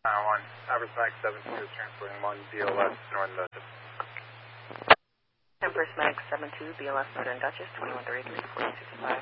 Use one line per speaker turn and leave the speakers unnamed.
1, Average Max 72 is transporting 1 BLS Northern Dutchess.
Empress Max 72, BLS Northern Dutchess, 2133, 1465.